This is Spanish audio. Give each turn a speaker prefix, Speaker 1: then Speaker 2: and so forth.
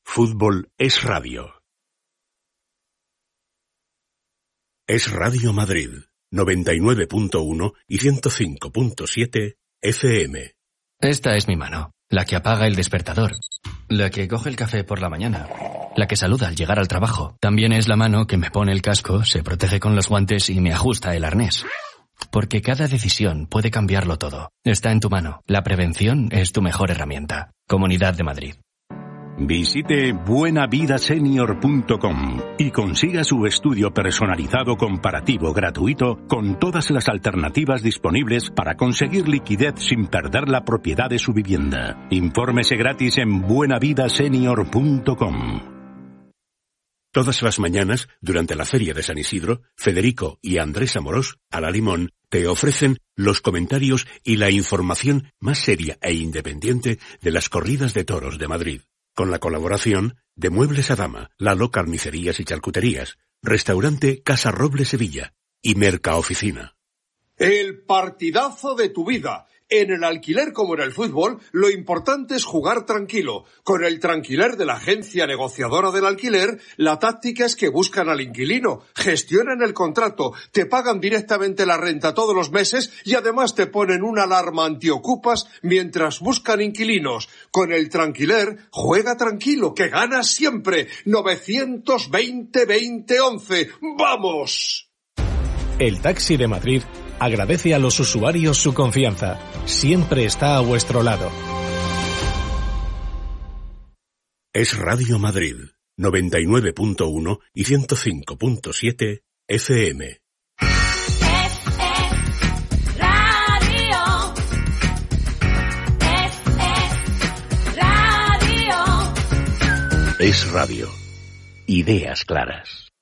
Speaker 1: Fútbol es radio. Es Radio Madrid, 99.1 y 105.7 FM.
Speaker 2: Esta es mi mano, la que apaga el despertador, la que coge el café por la mañana, la que saluda al llegar al trabajo. También es la mano que me pone el casco, se protege con los guantes y me ajusta el arnés. Porque cada decisión puede cambiarlo todo. Está en tu mano. La prevención es tu mejor herramienta. Comunidad de Madrid.
Speaker 3: Visite buenavidasenior.com y consiga su estudio personalizado comparativo gratuito con todas las alternativas disponibles para conseguir liquidez sin perder la propiedad de su vivienda. Infórmese gratis en buenavidasenior.com.
Speaker 1: Todas las mañanas, durante la Feria de San Isidro, Federico y Andrés Amorós, a la Limón, te ofrecen los comentarios y la información más seria e independiente de las corridas de toros de Madrid. Con la colaboración de Muebles Adama, Lalo Carnicerías y Charcuterías, Restaurante Casa Roble Sevilla y Mercaoficina.
Speaker 4: El partidazo de tu vida. En el alquiler como en el fútbol, lo importante es jugar tranquilo. Con el Tranquiler de la agencia negociadora del alquiler, la táctica es que buscan al inquilino, gestionan el contrato, te pagan directamente la renta todos los meses y además te ponen una alarma antiocupas mientras buscan inquilinos. Con el Tranquiler, juega tranquilo, que ganas siempre. 920-2011. ¡Vamos!
Speaker 5: El Taxi de Madrid agradece a los usuarios su confianza. Siempre está a vuestro lado.
Speaker 1: Es Radio Madrid, 99.1 y 105.7 FM. Es radio. Ideas claras.